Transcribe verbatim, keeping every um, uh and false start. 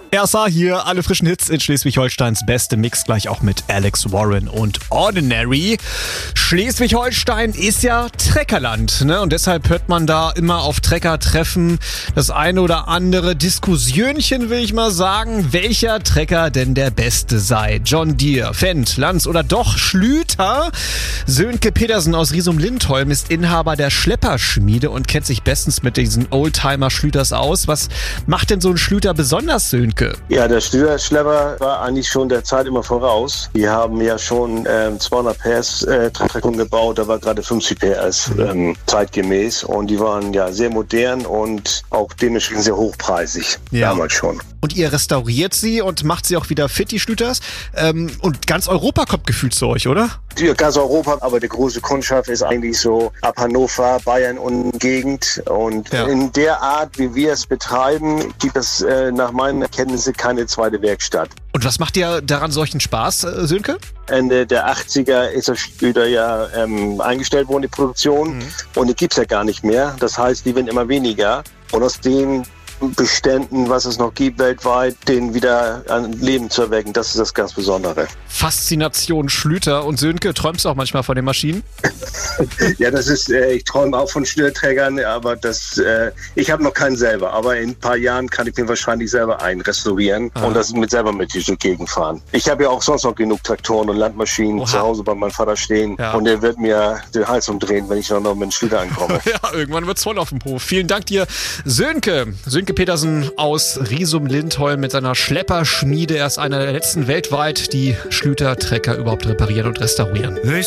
R S A hier, alle frischen Hits in Schleswig-Holsteins beste Mix, gleich auch mit Alex Warren und Ordinary. Schleswig-Holstein ist ja Treckerland, ne? Und deshalb hört man da immer auf Treckertreffen das eine oder andere Diskussionchen, will ich mal sagen, welcher Trecker denn der beste sei. John Deere, Fendt, Lanz oder doch Schlüter? Sönke Petersen aus Riesum-Lindholm ist Inhaber der Schlepperschmiede und kennt sich bestens mit diesen Oldtimer-Schlüters aus. Was macht denn so ein Schlüter besonders, Sönke? Ja, der Schlüter-Schlepper war eigentlich schon der Zeit immer voraus. Die haben ja schon ähm, zweihundert P S äh, Traktoren gebaut, da war gerade fünfzig P S ähm, zeitgemäß und die waren ja sehr modern und auch dementsprechend sehr hochpreisig, ja. Damals schon. Und ihr restauriert sie und macht sie auch wieder fit, die Schlüters. Ähm, und ganz Europa kommt gefühlt zu euch, oder? Ja, ganz Europa, aber die große Kundschaft ist eigentlich so ab Hannover, Bayern und Gegend. Und ja. In der Art, wie wir es betreiben, gibt es äh, nach meinen Erkenntnissen keine zweite Werkstatt. Und was macht dir daran solchen Spaß, äh, Sönke? Ende der achtziger ist das Schlüter ja ähm, eingestellt worden, die Produktion. Mhm. Und die gibt es ja gar nicht mehr. Das heißt, die werden immer weniger. Und aus dem Beständen, was es noch gibt weltweit, den wieder an Leben zu erwecken, das ist das ganz Besondere. Faszination Schlüter. Und Sönke, träumst du auch manchmal von den Maschinen? Ja, das ist, äh, ich träume auch von Schlüterträgern, aber das, äh, ich habe noch keinen selber, aber in ein paar Jahren kann ich mir wahrscheinlich selber einen restaurieren ah. und das mit selber mit durch die Gegend fahren. Ich habe ja auch sonst noch genug Traktoren und Landmaschinen Oha. zu Hause bei meinem Vater stehen ja. und der wird mir den Hals umdrehen, wenn ich noch mit dem Schlüter ankomme. Ja, irgendwann wird's voll auf dem Hof. Vielen Dank dir, Sönke. Sönke Petersen aus Riesum-Lindholm mit seiner Schlepperschmiede. Er ist einer der letzten weltweit, die Schlütertrecker überhaupt reparieren und restaurieren.